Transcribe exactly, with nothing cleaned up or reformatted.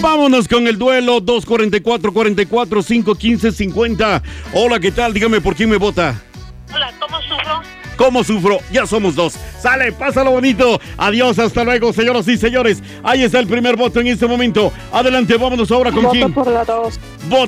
Vámonos con el duelo dos cuatro cuatro, cuatro cuatro, cinco uno cinco, cincuenta. Hola, ¿qué tal? Dígame por quién me vota. Hola, ¿cómo sufro? ¿Cómo sufro? Ya somos dos. Sale, pásalo bonito. Adiós, hasta luego, señoras y señores. Ahí está el primer voto en este momento. Adelante, vámonos ahora con Voto quién. por la dos. Voto